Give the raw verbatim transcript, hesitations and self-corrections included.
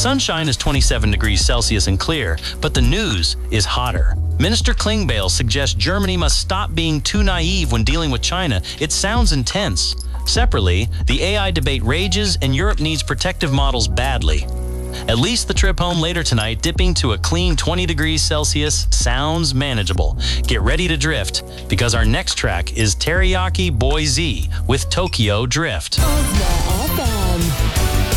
sunshine is twenty-seven degrees Celsius and clear, but the news is hotter. Minister Klingbeil suggests Germany must stop being too naive when dealing with China. It sounds intense. Separately, the A I debate rages and Europe needs protective models badly. At least the trip home later tonight, dipping to a clean twenty degrees Celsius, sounds manageable. Get ready to drift, because our next track is Teriyaki Boy Z with Tokyo Drift.